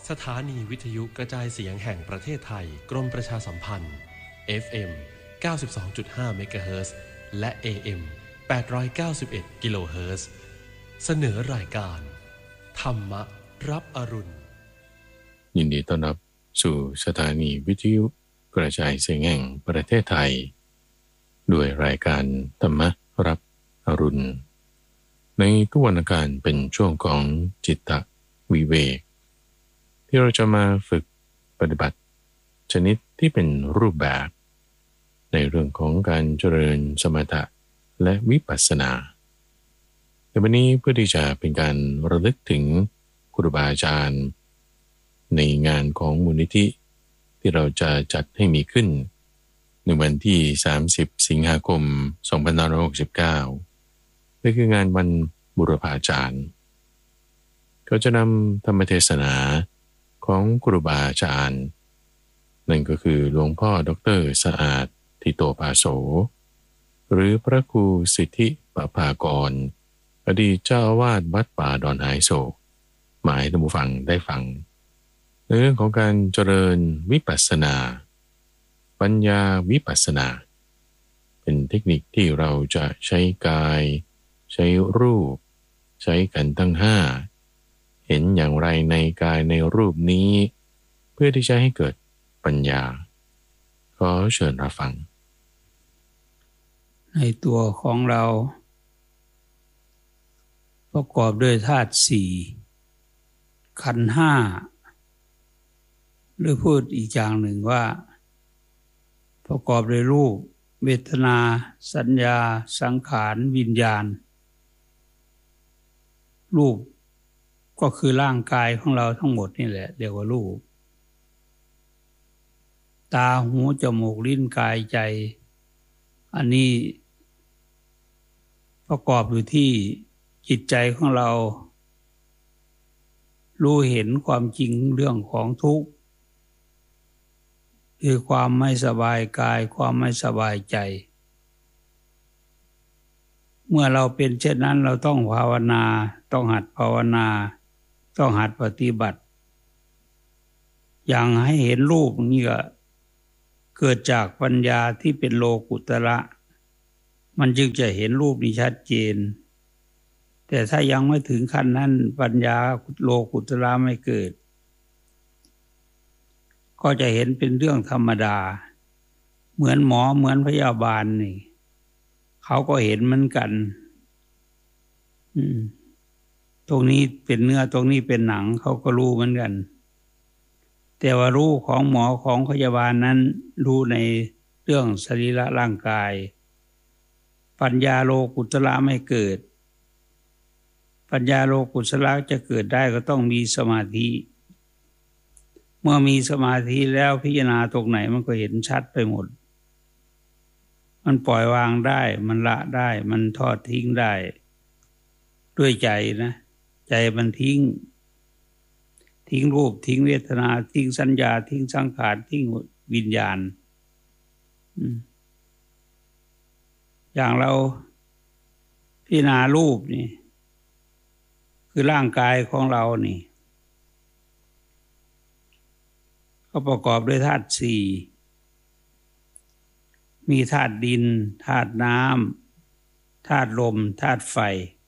สถานีวิทยุกระจายเสียงแห่งประเทศไทยกรมประชาสัมพันธ์ FM 92.5 เมกะเฮิรตซ์และ AM 891 กิโลเฮิรตซ์เสนอรายการธรรมรับอรุณยินดีต้อนรับสู่สถานีวิทยุกระจายเสียงแห่งประเทศไทยด้วยรายการธรรมรับอรุณในทุกวันอังคารเป็นช่วงของจิตตวิเวกที่เราจะมาฝึกปฏิบัติชนิดที่เป็นรูปแบบในเรื่องของการเจริญสมถะและวิปัสสนาในวันนี้เพื่อที่จะเป็นการระลึกถึงครูบาอาจารย์ในงานของมูลนิธิที่เราจะจัดให้มีขึ้นในวันที่30สิงหาคม2569นั่นคืองานวันบุรพาจารย์ก็จะนำธรรมเทศนาของครูบาอาจารย์นั่นก็คือหลวงพ่อดร.สะอาดทิโตภาโสหรือพระครูสิทธิปภากรอดีตเจ้าอาวาสวัดป่าดอนหายโศกหมายท่านผู้ฟังได้ฟังในเรื่องของการเจริญวิปัสสนาปัญญาวิปัสสนาเป็นเทคนิคที่เราจะใช้กายใช้รูปใช้กันทั้งห้าเห็นอย่างไรในกายในรูปนี้เพื่อที่จะให้เกิดปัญญาขอเชิญรับฟังในตัวของเราประกอบด้วยธาตุสี่ขันธ์ห้าหรือพูดอีกอย่างหนึ่งว่าประกอบด้วยรูปเวทนาสัญญาสังขารวิญญาณรูปก็คือร่างกายของเราทั้งหมดนี่แหละเรียกว่ารูปตาหูจมูกลิ้นกายใจอันนี้ประกอบอยู่ที่จิตใจของเรารู้เห็นความจริงเรื่องของทุกข์คือความไม่สบายกายความไม่สบายใจเมื่อเราเป็นเช่นนั้นเราต้องภาวนาต้องหัดภาวนาต้องหัดปฏิบัติอย่างให้เห็นรูปนี่ก็เกิดจากปัญญาที่เป็นโลกุตระมันจึงจะเห็นรูปนี้ชัดเจนแต่ถ้ายังไม่ถึงขั้นนั้นปัญญาโลกุตระไม่เกิดก็จะเห็นเป็นเรื่องธรรมดาเหมือนหมอเหมือนพยาบาลนี่เขาก็เห็นเหมือนกันตรงนี้เป็นเนื้อตรงนี้เป็นหนังเขาก็รู้เหมือนกันแต่ว่ารู้ของหมอของพยาบาลนั้นรู้ในเรื่องสรีระร่างกายปัญญาโลกุตระไม่เกิดปัญญาโลกุตระจะเกิดได้ก็ต้องมีสมาธิเมื่อมีสมาธิแล้วพิจารณาตรงไหนมันก็เห็นชัดไปหมดมันปล่อยวางได้มันละได้มันทอดทิ้งได้ด้วยใจนะใจมันทิ้งรูปทิ้งเวทนาทิ้งสัญญาทิ้งสังขารทิ้งวิญญาณอย่างเราพิจารณารูปนี่คือร่างกายของเรานี่ก็ประกอบด้วยธาตุสี่มีธาตุดินธาตุน้ำธาตุลมธาตุไฟ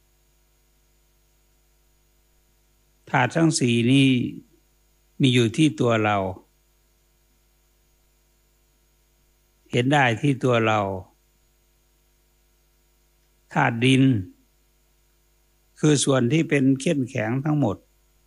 ธาตุทั้งสี่นี้มีอยู่ที่ตัวเราเห็นได้ที่ตัวเราธาตุดินคือส่วนที่เป็นเข้มแข็งทั้งหมด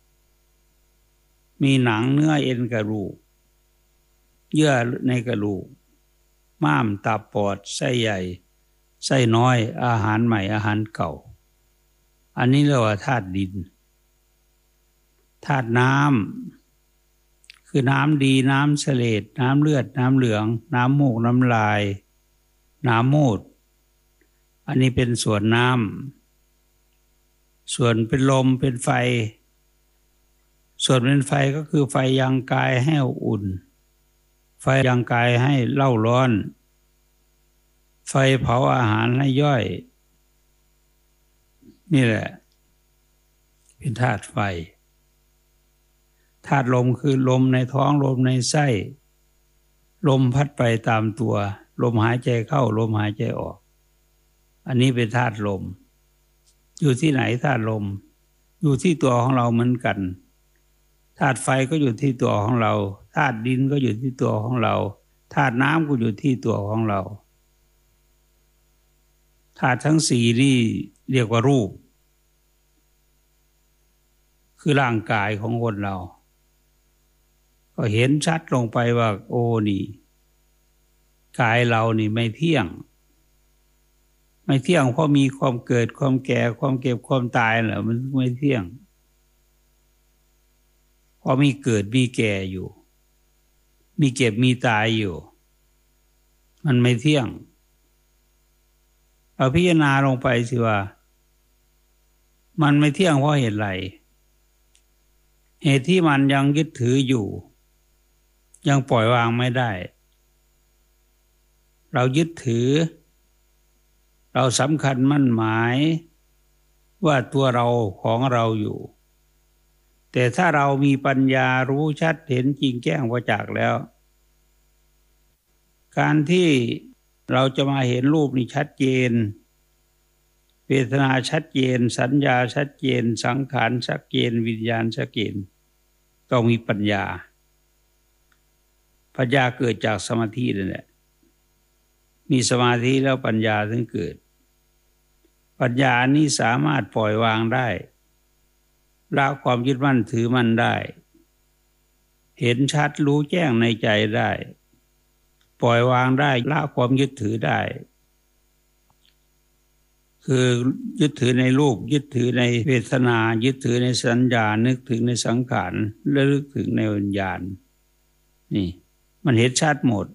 มีหนังเนื้อเอ็นกระดูกเยื่อในกระดูกม้ามตับปอดไส้ใหญ่ไส้น้อยอาหารใหม่อาหารเก่าอันนี้เรียกว่าธาตุดินธาตุน้ำคือน้ำดีน้ำเสลดน้ำเลือดน้ำเหลืองน้ำมูกน้ำลายน้ำมูดอันนี้เป็นส่วนน้ำส่วนเป็นลมเป็นไฟส่วนเป็นไฟก็คือไฟยังกายให้อุ่นไฟยังกายให้เล่าร้อนไฟเผาอาหารให้ย่อยนี่แหละเป็นธาตุไฟธาตุลมคือลมในท้องลมในไส้ลมพัดไปตามตัวลมหายใจเข้าลมหายใจออกอันนี้เป็นธาตุลมอยู่ที่ไหนธาตุลมอยู่ที่ตัวของเราเหมือนกันธาตุไฟก็อยู่ที่ตัวของเราธาตุดินก็อยู่ที่ตัวของเราธาตุน้ำก็อยู่ที่ตัวของเราธาตุทั้งสี่นี่เรียกว่ารูปคือร่างกายของคนเราก็เห็นชัดลงไปว่าโอ้นี่กายเรานี่ไม่เที่ยงไม่เที่ยงเพราะมีความเกิดความแก่ความเก็บความตายเหรอมันไม่เที่ยงเพราะมีเกิดมีแก่อยู่มีเก็บมีตายอยู่มันไม่เที่ยงเราพิจารณาลงไปสิว่ามันไม่เที่ยงเพราะเหตุไรเหตุที่มันยังยึดถืออยู่ยังปล่อยวางไม่ได้เรายึดถือเราสำคัญมั่นหมายว่าตัวเราของเราอยู่แต่ถ้าเรามีปัญญารู้ชัดเห็นจริงแจ้งประจักษ์แล้วการที่เราจะมาเห็นรูปนี่ชัดเจนเวทนาชัดเจนสัญญาชัดเจนสังขารชัดเจนวิญญาณชัดเจนต้องมีปัญญาปัญญาเกิดจากสมาธินั่นแหละมีสมาธิแล้วปัญญาถึงเกิดปัญญานี้สามารถปล่อยวางได้ละความยึดมั่นถือมั่นได้เห็นชัดรู้แจ้งในใจได้ปล่อยวางได้ละความยึดถือได้คือยึดถือในรูปยึดถือในเวทนายึดถือในสัญญานึกถึงในสังขารและนึกถึงในวิญญาณนี่มันเห็นชัดหมด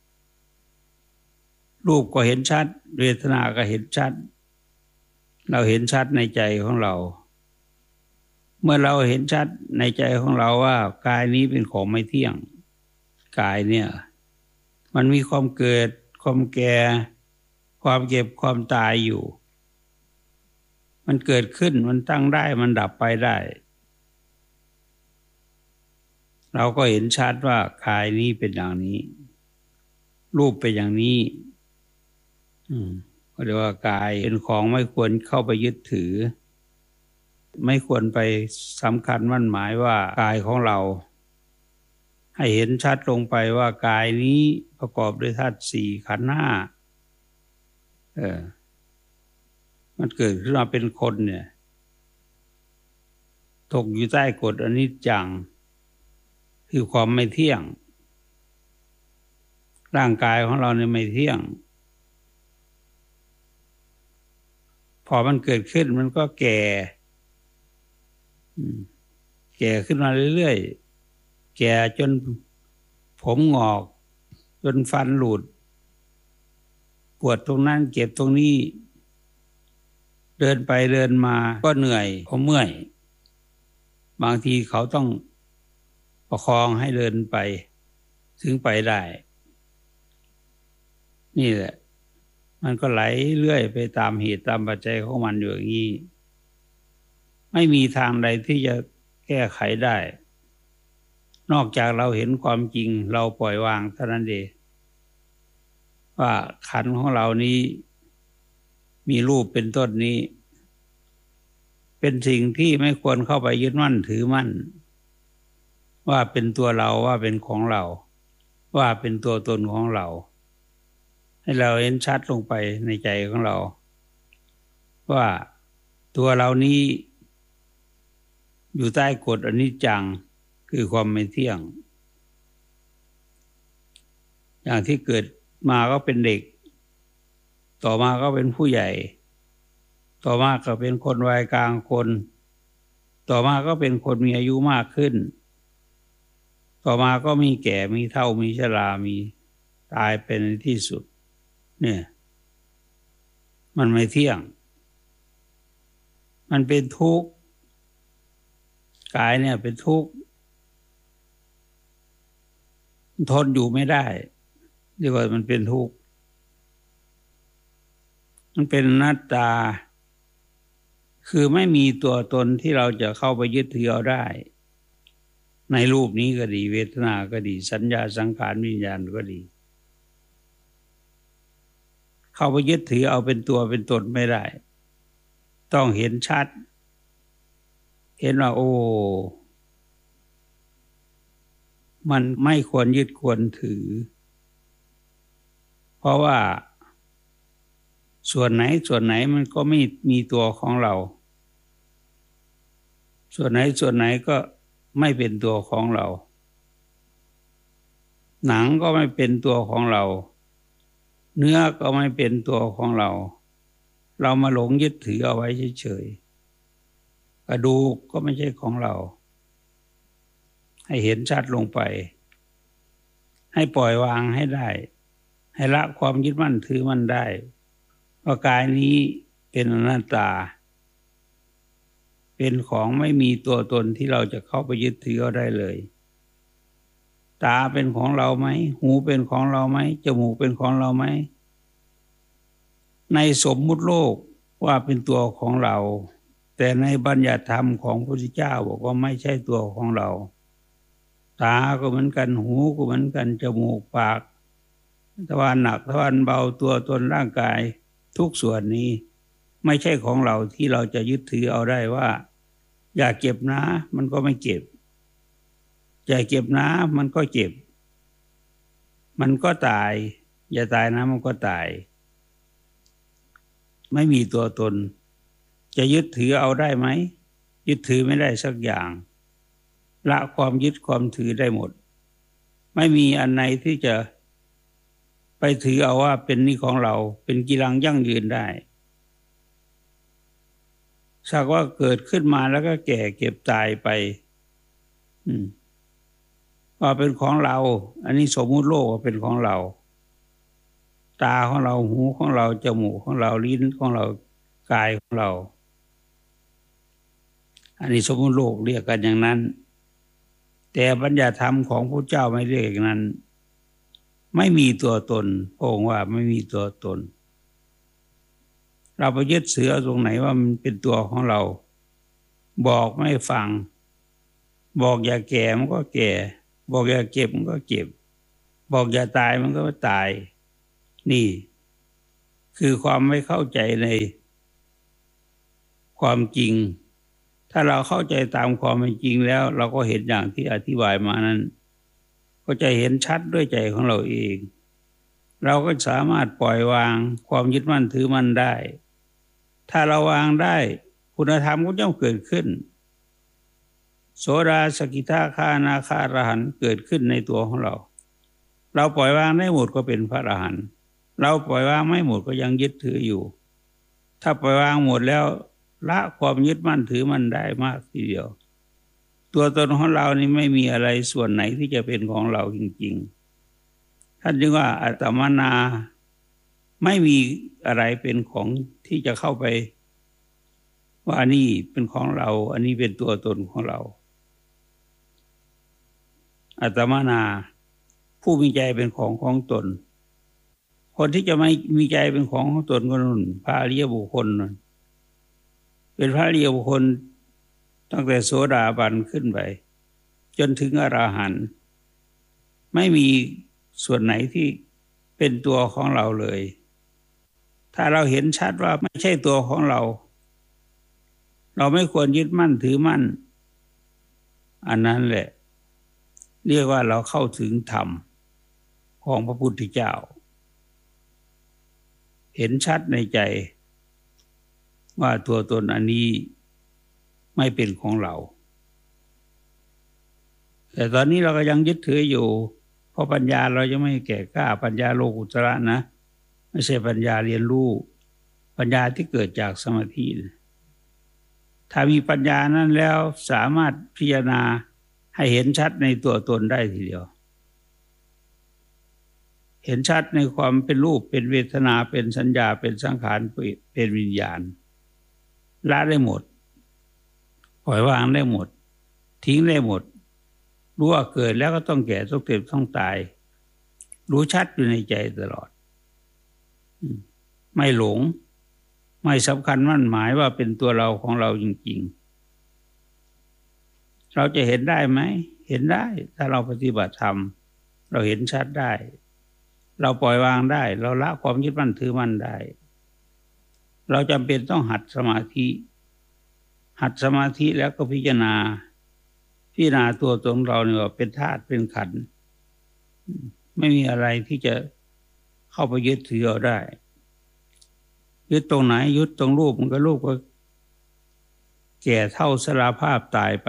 รูปก็เห็นชัดเวทนาก็เห็นชัดเราเห็นชัดในใจของเราเมื่อเราเห็นชัดในใจของเราว่ากายนี้เป็นของไม่เที่ยงกายเนี่ยมันมีความเกิดความแก่ความเก็บความตายอยู่มันเกิดขึ้นมันตั้งได้มันดับไปได้เราก็เห็นชัดว่ากายนี้เป็นอย่างนี้รูปเป็นอย่างนี้ก็เรียกว่ากายเป็นของไม่ควรเข้าไปยึดถือไม่ควรไปสำคัญมั่นหมายว่ากายของเราให้เห็นชัดลงไปว่ากายนี้ประกอบด้วยธาตุสี่ขันธ์ห้ามันเกิดขึ้นมาเป็นคนเนี่ยตกอยู่ใต้กฎอนิจจังคือความไม่เที่ยงร่างกายของเราเนี่ยไม่เที่ยงพอมันเกิดขึ้นมันก็แก่ขึ้นมาเรื่อยๆแก่จนผมงอกจนฟันหลุดปวดตรงนั้นเจ็บตรงนี้เดินไปเดินมาก็เหนื่อยเพราะเมื่อยบางทีเขาต้องประคองให้เดินไปถึงไปได้นี่แหละมันก็ไหลเรื่อยไปตามเหตุตามปัจจัยของมันอยู่อย่างนี้ไม่มีทางใดที่จะแก้ไขได้นอกจากเราเห็นความจริงเราปล่อยวางเท่านั้นเองว่าขันธ์ของเรานี้มีรูปเป็นต้นนี้เป็นสิ่งที่ไม่ควรเข้าไปยึดมั่นถือมั่นว่าเป็นตัวเราว่าเป็นของเราว่าเป็นตัวตนของเราให้เราเห็นชัดลงไปในใจของเราว่าตัวเรานี้อยู่ใต้กฎอนิจจังคือความไม่เที่ยงอย่างที่เกิดมาก็เป็นเด็กต่อมาก็เป็นผู้ใหญ่ต่อมาก็เป็นคนวัยกลางคนต่อมาก็เป็นคนมีอายุมากขึ้นต่อมาก็มีแก่มีเฒ่ามีชรามีตายเป็นที่สุดเนี่ยมันไม่เที่ยงมันเป็นทุกข์กายเนี่ยเป็นทุกข์ทนอยู่ไม่ได้เรียกว่ามันเป็นทุกข์มันเป็นอนัตตาคือไม่มีตัวตนที่เราจะเข้าไปยึดถือเอาได้ในรูปนี้ก็ดีเวทนาก็ดีสัญญาสังขารวิญญาณก็ดีเข้าไปยึดถือเอาเป็นตัวเป็นตนไม่ได้ต้องเห็นชัดเห็นว่าโอ้มันไม่ควรยึดควรถือเพราะว่าส่วนไหนมันก็ไม่มีตัวของเราส่วนไหนก็ไม่เป็นตัวของเราหนังก็ไม่เป็นตัวของเราเนื้อก็ไม่เป็นตัวของเราเรามาหลงยึดถือเอาไว้เฉยๆกระดูกก็ไม่ใช่ของเราให้เห็นชัดลงไปให้ปล่อยวางให้ได้ให้ละความยึดมั่นถือมั่นได้ว่ากายนี้เป็นอนัตตาเป็นของไม่มีตัวตนที่เราจะเข้าไปยึดถือเอาได้เลยตาเป็นของเราไหมหูเป็นของเราไหมจมูกเป็นของเราไหมในสมมุติโลกว่าเป็นตัวของเราแต่ในบัญญัติธรรมของพระพุทธเจ้าบอกว่าไม่ใช่ตัวของเราตาก็เหมือนกันหูก็เหมือนกันจมูกปากทวารหนักทวารเบาตัวตนร่างกายทุกส่วนนี้ไม่ใช่ของเราที่เราจะยึดถือเอาได้ว่าอย่าเก็บนะมันก็ไม่เก็บอย่าเก็บนะมันก็เจ็บมันก็ตายอย่าตายนะมันก็ตายไม่มีตัวตนจะยึดถือเอาได้ไหมยึดถือไม่ได้สักอย่างละความยึดความถือได้หมดไม่มีอันไหนที่จะไปถือเอาว่าเป็นนี่ของเราเป็นกีรังยั่งยืนได้สักว่าเกิดขึ้นมาแล้วก็แก่เก็บตายไปว่าเป็นของเราอันนี้สมมุติโลกว่าเป็นของเราตาของเราหูของเราจมูกของเราลิ้นของเรากายของเราอันนี้สมมุติโลกเรียกกันอย่างนั้นแต่บัญญัติธรรมของพระเจ้าไม่เรียกอย่างนั้นไม่มีตัวตนพระองค์ว่าไม่มีตัวตนเราไปยึดถือเอาตรงไหนว่ามันเป็นตัวของเราบอกไม่ฟังบอกอย่าแก่มันก็แก่บอกอย่าเก็บมันก็เก็บบอกอย่าตายมันก็ตายนี่คือความไม่เข้าใจในความจริงถ้าเราเข้าใจตามความเป็นจริงแล้วเราก็เห็นอย่างที่อธิบายมานั้นก็จะเห็นชัดด้วยใจของเราเองเราก็สามารถปล่อยวางความยึดมั่นถือมั่นได้ถ้าเราวางได้คุณธรรมก็ย่อมเกิดขึ้นโสดาสกิทาคานาคาอรหันต์เกิดขึ้นในตัวของเราเราปล่อยวางได้หมดก็เป็นพระอรหันต์เราปล่อยวางไม่หมดก็ยังยึดถืออยู่ถ้าปล่อยวางหมดแล้วละความยึดมั่นถือมั่นได้มากทีเดียวตัวตนของเรานี่ไม่มีอะไรส่วนไหนที่จะเป็นของเราจริงๆท่านจึงว่าอัตตมนาไม่มีอะไรเป็นของที่จะเข้าไปว่าอันนี้เป็นของเราอันนี้เป็นตัวตนของเราอัตตมนาผู้มีใจเป็นของตนคนที่จะไม่มีใจเป็นของตนก็นั่นพระอริยบุคคลเป็นพระอริยบุคคลตั้งแต่โสดาบันขึ้นไปจนถึงอรหันต์ไม่มีส่วนไหนที่เป็นตัวของเราเลยถ้าเราเห็นชัดว่าไม่ใช่ตัวของเราเราไม่ควรยึดมั่นถือมั่นอันนั้นแหละเรียกว่าเราเข้าถึงธรรมของพระพุทธเจ้าเห็นชัดในใจว่าตัวตนอันนี้ไม่เป็นของเราแต่ตอนนี้เราก็ยังยึดถืออยู่เพราะปัญญาเรายังไม่แก่กล้าปัญญาโลกุตระนะไม่ใช่ปัญญาเรียนรู้ปัญญาที่เกิดจากสมาธิถ้ามีปัญญานั้นแล้วสามารถพิจารณาให้เห็นชัดในตัวตนได้ทีเดียวเห็นชัดในความเป็นรูปเป็นเวทนาเป็นสัญญาเป็นสังขารเป็นวิญญาณละได้หมดปล่อยวางได้หมดทิ้งได้หมดรู้ว่าเกิดแล้วก็ต้องแก่ต้องเจ็บต้องตายรู้ชัดอยู่ในใจตลอดไม่หลงไม่สำคัญมั่นหมายว่าเป็นตัวเราของเราจริงเราจะเห็นได้ไหมเห็นได้ถ้าเราปฏิบัติธรรมเราเห็นชัดได้เราปล่อยวางได้เราละความยึดมั่นถือมั่นได้เราจำเป็นต้องหัดสมาธิแล้วก็พิจารณาตัวตนเราเนี่ยว่าเป็นธาตุเป็นขันธ์ไม่มีอะไรที่จะเข้าไปยึดถือเอาได้ยึดตรงไหนยึดตรงรูปมันก็รูปก็แก่เฒ่าชราภาพตายไป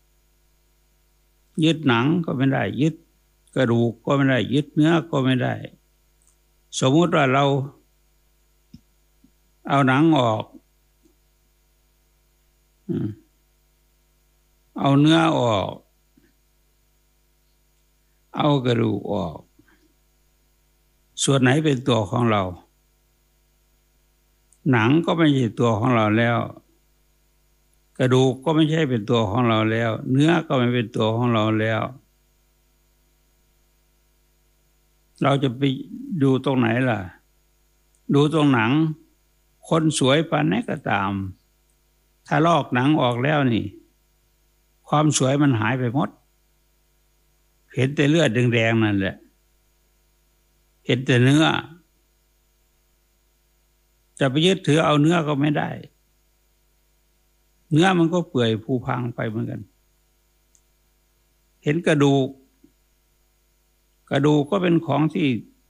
ยึดหนังก็ไม่ได้ยึดกระดูกก็ไม่ได้ยึดเนื้อก็ไม่ได้สมมุติว่าเราเอาหนังออกเอาเนื้อออกเอากระดูกออกส่วนไหนเป็นตัวของเราหนังก็ไม่ใช่ตัวของเราแล้วกระดูกก็ไม่ใช่เป็นตัวของเราแล้วเนื้อก็ไม่เป็นตัวของเราแล้วเราจะไปดูตรงไหนล่ะดูตรงหนังคนสวยปานไหนก็ตามถ้าลอกหนังออกแล้วนี่ความสวยมันหายไปหมดเห็นแต่เลือดแดงๆนั่นแหละเห็นแต่เนื้อจะไปยึดถือเอาเนื้อก็ไม่ได้เนื้อมันก็เปื่อยผุพังไปเหมือนกันเห็นกระดูกก็เป็นของที่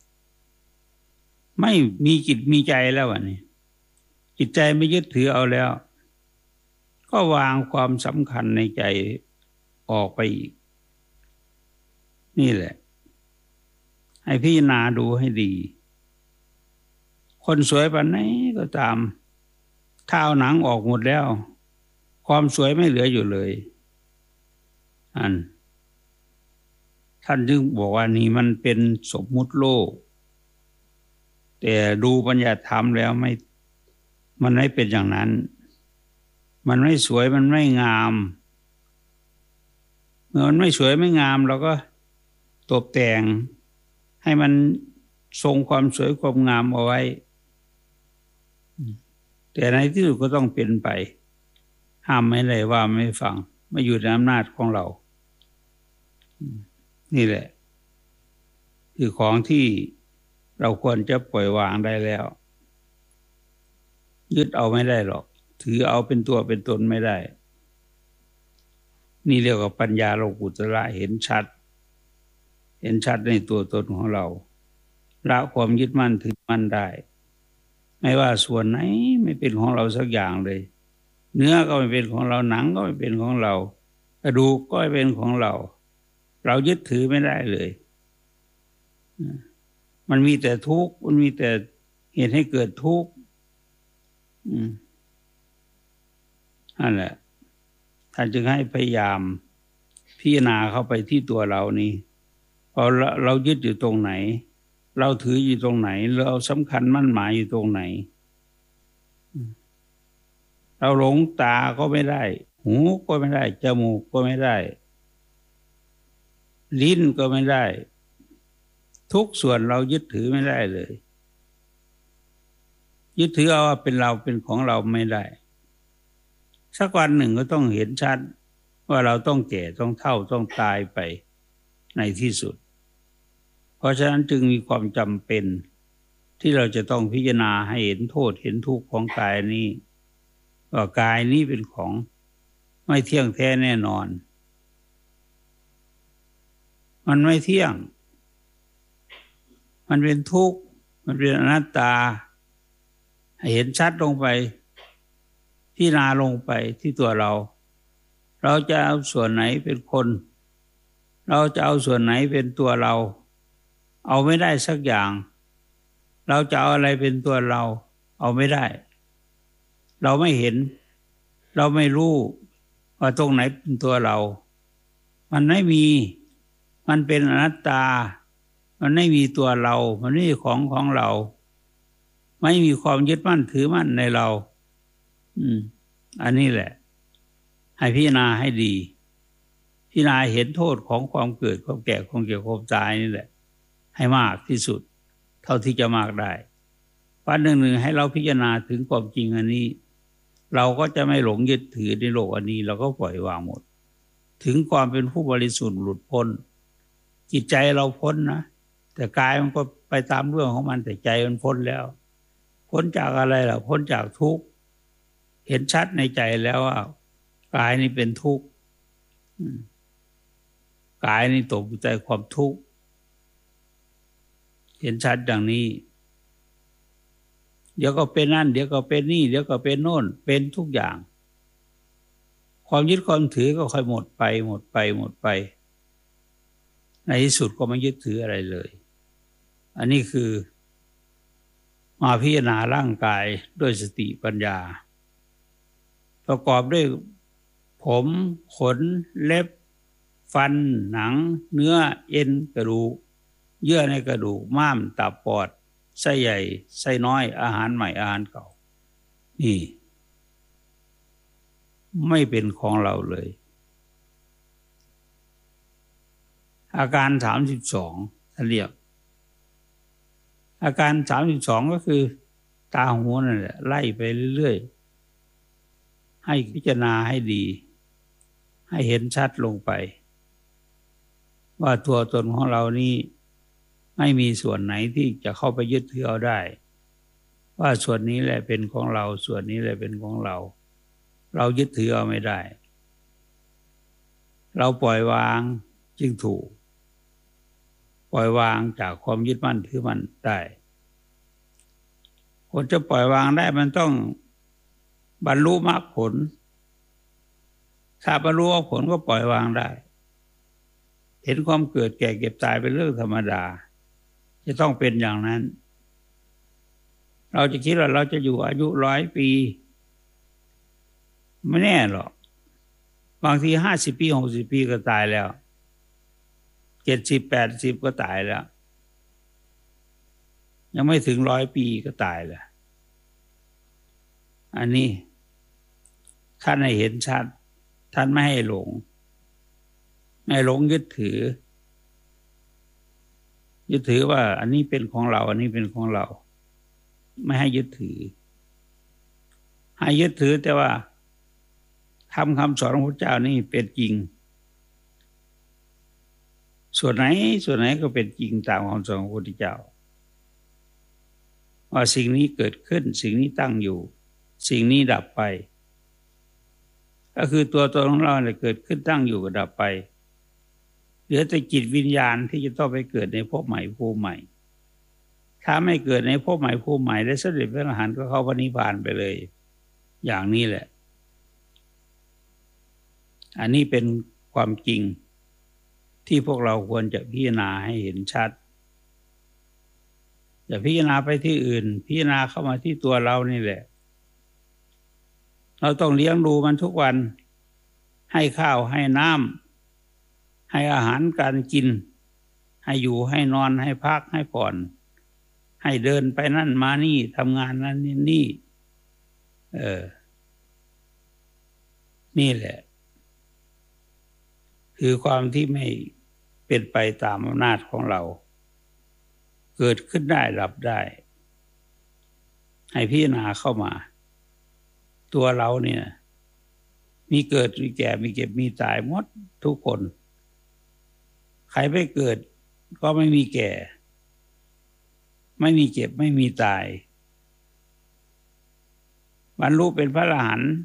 ไม่มีจิตมีใจแล้วอ่ะนี่จิตใจไม่ยึดถือเอาแล้วก็วางความสำคัญในใจออกไปอีกนี่แหละให้พิจารณาดูให้ดีคนสวยปานไหนก็ตามถ้าเอาหนังออกหมดแล้วความสวยไม่เหลืออยู่เลยท่านจึงบอกว่านี่มันเป็นสมมุติโลกแต่ดูปัญญาธรรมแล้วมันไม่เป็นอย่างนั้นมันไม่สวยมันไม่งามเมื่อมันไม่สวยไม่งามเราก็ตกแต่งให้มันทรงความสวยความงามเอาไว้แต่ในที่สุดก็ต้องเป็นไปห้ามไม่ได้ว่าไม่ฟังไม่อยู่ในอำนาจของเรานี่แหละคือของที่เราควรจะปล่อยวางได้แล้วยึดเอาไม่ได้หรอกถือเอาเป็นตัวเป็นตนไม่ได้นี่เรียกว่าปัญญาโลกุตระเห็นชัดในตัวตนของเราละความยึดมั่นถือมั่นได้ไม่ว่าส่วนไหนไม่เป็นของเราสักอย่างเลยเนื้อก็ไม่เป็นของเราหนังก็ไม่เป็นของเรากระดูกก็ไม่เป็นของเราเรายึดถือไม่ได้เลยมันมีแต่ทุกข์มันมีแต่เหตุให้เกิดทุกข์นั่นแหละท่านจึงให้พยายามพิจารณาเข้าไปที่ตัวเรานี่พอเรายึดอยู่ตรงไหนเราถืออยู่ตรงไหนเราสำคัญมั่นหมายอยู่ตรงไหนเราหลงตาก็ไม่ได้หูก็ไม่ได้จมูกก็ไม่ได้ลิ้นก็ไม่ได้ทุกส่วนเรายึดถือไม่ได้เลยยึดถือเอาว่าเป็นเราเป็นของเราไม่ได้สักวันหนึ่งก็ต้องเห็นชัดว่าเราต้องแก่ต้องเฒ่าต้องตายไปในที่สุดเพราะฉะนั้นจึงมีความจำเป็นที่เราจะต้องพิจารณาให้เห็นโทษเห็นทุกข์ของกายนี้ว่ากายนี้เป็นของไม่เที่ยงแท้แน่นอนมันไม่เที่ยงมันเป็นทุกข์มันเป็นอนัตตาให้เห็นชัดลงไปพิจารณาลงไปที่ตัวเราจะเอาส่วนไหนเป็นคนเราจะเอาส่วนไหนเป็นตัวเราเอาไม่ได้สักอย่างเราจะเอาอะไรเป็นตัวเราเอาไม่ได้เราไม่เห็นเราไม่รู้ว่าตรงไหนเป็นตัวเรามันไม่มีมันเป็นอนัตตามันไม่มีตัวเรามันไม่มีของเราไม่มีความยึดมั่นถือมั่นในเราอันนี้แหละให้พิจารณาให้ดีพิจารณาเห็นโทษของความเกิดความแก่ความเจ็บความตายนี่แหละให้มากที่สุดเท่าที่จะมากได้วันหนึ่งให้เราพิจารณาถึงความจริงอันนี้เราก็จะไม่หลงยึดถือในโลกอันนี้เราก็ปล่อยวางหมดถึงความเป็นผู้บริสุทธิ์หลุดพ้นจิตใจเราพ้นนะแต่กายมันก็ไปตามเรื่องของมันแต่ใจมันพ้นแล้วพ้นจากอะไรล่ะพ้นจากทุกข์เห็นชัดในใจแล้วว่ากายนี่เป็นทุกข์กายนี่ตกอยู่ใต้ความทุกข์เห็นชัดอย่างนี้เดี๋ยวก็เป็นนั่นเดี๋ยวก็เป็นนี่เดี๋ยวก็เป็นโน่นเป็นทุกอย่างความยึดความถือก็ค่อยหมดไปหมดไปหมดไปในที่สุดก็ไม่ยึดถืออะไรเลยอันนี้คือมาพิจารณาร่างกายด้วยสติปัญญาประกอบด้วยผมขนเล็บฟันหนังเนื้อเอ็นกระดูกเยื่อในกระดูกม้ามตับปอดไส้ใหญ่ไส้น้อยอาหารใหม่อาหารเก่านี่ไม่เป็นของเราเลยอาการ32ท่านเรียกอาการ32ก็คือตาหูนั่นแหละไล่ไปเรื่อยๆให้พิจารณาให้ดีให้เห็นชัดลงไปว่าตัวตนของเรานี้ไม่มีส่วนไหนที่จะเข้าไปยึดถือเอาได้ว่าส่วนนี้แหละเป็นของเราส่วนนี้แหละเป็นของเราเรายึดถือเอาไม่ได้เราปล่อยวางจึงถูกปล่อยวางจากความยึดมั่นถือมั่นได้คนจะปล่อยวางได้มันต้องบรรลุมรรคผลถ้าบรรลุมรรคผลก็ปล่อยวางได้เห็นความเกิดแก่เก็บตายเป็นเรื่องธรรมดาจะต้องเป็นอย่างนั้นเราจะคิดว่าเราจะอยู่อายุ100 ปีไม่แน่หรอกบางที50 ปี60 ปีก็ตายแล้ว70 80ก็ตายแล้วยังไม่ถึง100 ปีก็ตายแล้วอันนี้ท่านให้เห็นชัดท่านไม่ให้หลงไม่หลงยึดถือว่าอันนี้เป็นของเราอันนี้เป็นของเราไม่ให้ยึดถือให้ยึดถือแต่ว่าทำคำสอนของพระเจ้านี่เป็นจริงส่วนไหนก็เป็นจริงตามคำสอนของพระพุทธเจ้าว่าสิ่งนี้เกิดขึ้นสิ่งนี้ตั้งอยู่สิ่งนี้ดับไปก็คือตัวตนของเราเนี่ยเกิดขึ้นตั้งอยู่ก็ดับไปเหลือแต่จิตวิญญาณที่จะต้องไปเกิดในภพใหม่ภูมิใหม่ถ้าไม่เกิดในภพใหม่ภูมิใหม่ได้สำเร็จพระอรหันต์ก็เข้าพระนิพพานไปเลยอย่างนี้แหละอันนี้เป็นความจริงที่พวกเราควรจะพิจารณาให้เห็นชัดอย่าพิจารณาไปที่อื่นพิจารณาเข้ามาที่ตัวเรานี่แหละเราต้องเลี้ยงดูมันทุกวันให้ข้าวให้น้ำให้อาหารการกินให้อยู่ให้นอนให้พักให้ผ่อนให้เดินไปนั่นมานี่ทำงานนั่นนี่นี่แหละคือความที่ไม่เป็นไปตามอำนาจของเราเกิดขึ้นได้ดับได้ให้พิจารณาเข้ามาตัวเราเนี่ยมีเกิดมีแก่มีเก็บมีตายหมดทุกคนใครไม่เกิดก็ไม่มีแก่ไม่มีเจ็บไม่มีตายบรรลุเป็นพระอรหันต์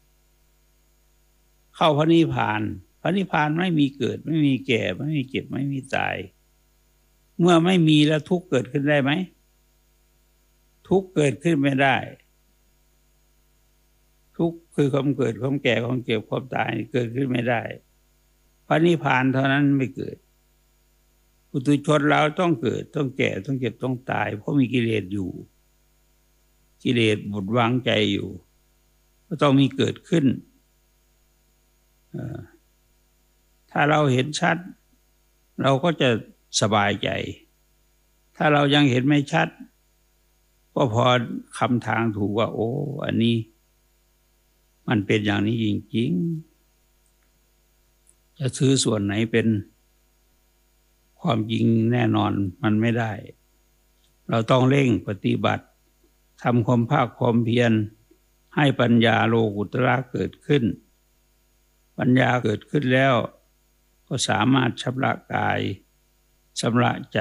เข้าพระนิพพานพระนิพพานไม่มีเกิดไม่มีแก่ไม่มีเจ็บไม่มีตายเมื่อไม่มีแล้วทุกข์เกิดขึ้นได้ไหมทุกข์เกิดขึ้นไม่ได้ทุกข์คือความเกิดความแก่ความเจ็บความตายเกิดขึ้นไม่ได้พระนิพพานเท่านั้นไม่เกิดปุถุชนเราต้องเกิดต้องแก่ต้องเจ็บต้องตายเพราะมีกิเลสอยู่กิเลสบดบังใจอยู่ก็ต้องมีเกิดขึ้นถ้าเราเห็นชัดเราก็จะสบายใจถ้าเรายังเห็นไม่ชัดก็พอคำทางถูกว่าโอ้อันนี้มันเป็นอย่างนี้จริงๆจะซื้อส่วนไหนเป็นความจริงแน่นอนมันไม่ได้เราต้องเร่งปฏิบัติทำความภาคความเพียรให้ปัญญาโลกุตระเกิดขึ้นปัญญาเกิดขึ้นแล้วก็สามารถชำระกายชำระใจ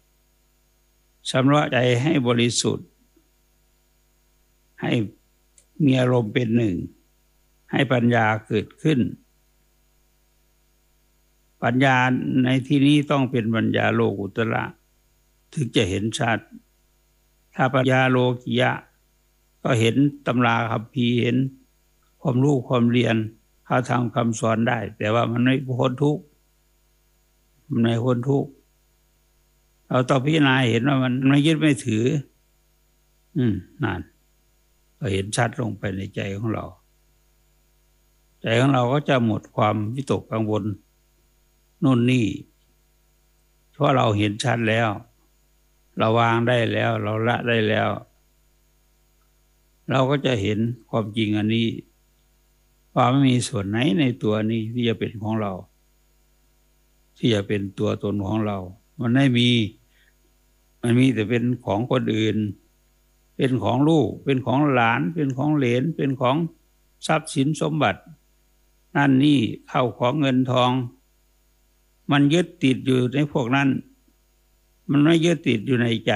ให้บริสุทธิ์ให้มีอารมณ์เป็นหนึ่งให้ปัญญาเกิดขึ้นปัญญาในที่นี้ต้องเป็นปัญญาโลกุตระถึงจะเห็นชัดถ้าปัญญาโลกิยะก็เห็นตำราคัมภีร์เห็นความรู้ความเรียนเขาทำคำสอนได้แต่ว่ามันไม่พ้นทุกข์มันไม่พ้นทุกข์เราต้องพิจารณาเห็นว่ามันไม่ยึดไม่ถือนั่นก็เห็นชัดลงไปในใจของเราใจของเราก็จะหมดความวิตกกังวลโน่นนี่เพราะเราเห็นชัดแล้วเราวางได้แล้วเราละได้แล้วเราก็จะเห็นความจริงอันนี้ว่าไม่มีส่วนไหนในตัวนี้ที่จะเป็นของเราที่จะเป็นตัวตนของเรามันไม่มีมันมีแต่เป็นของคนอื่นเป็นของลูกเป็นของหลานเป็นของเหลนเป็นของทรัพย์สินสมบัตินั่นนี่เข้าของเงินทองมันยึดติดอยู่ในพวกนั้นมันไม่ยึดติดอยู่ในใจ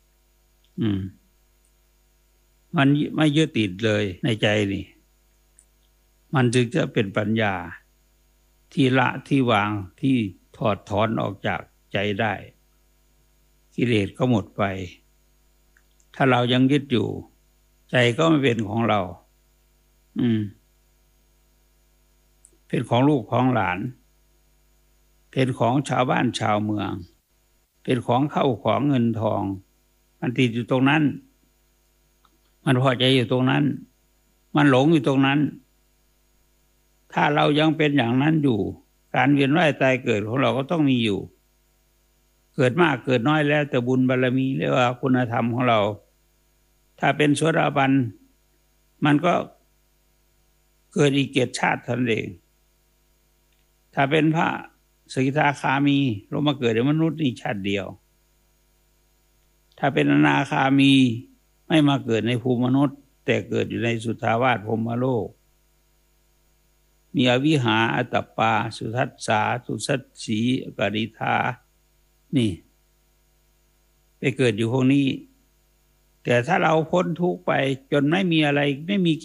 มันไม่ยึดติดเลยในใจนี่มันจึงจะเป็นปัญญาที่ละที่วางที่ถอดถอนออกจากใจได้กิเลสก็หมดไปถ้าเรายังยึดอยู่ใจก็ไม่เป็นของเราเป็นของลูกของหลานเป็นของชาวบ้านชาวเมืองเป็นของเข้าของเงินทองมันติดอยู่ตรงนั้นมันพอใจอยู่ตรงนั้นมันหลงอยู่ตรงนั้นถ้าเรายังเป็นอย่างนั้นอยู่การเวียนว่ายตายเกิดของเราก็ต้องมีอยู่เกิดมากเกิดน้อยแล้วแต่บุญบารมีเรียกว่าคุณธรรมของเราถ้าเป็นโสดาบันมันก็เกิดอีก7ชาติเท่านั้นเองถ้าเป็นพระสกิทาคามีลงมาเกิดในมนุษย์นี่ชาติเดียวถ้าเป็นอนาคามีไม่มาเกิดในภูมิมนุษย์แต่เกิดอยู่ในสุทธาวาสพรหมโลกมีอวิหาอัตตปาสุทัสสาสุสัสสีกริธานี่ไปเกิดอยู่พวกนี้แต่ถ้าเราพ้นทุกข์ไปจนไม่มีอะไรไม่มี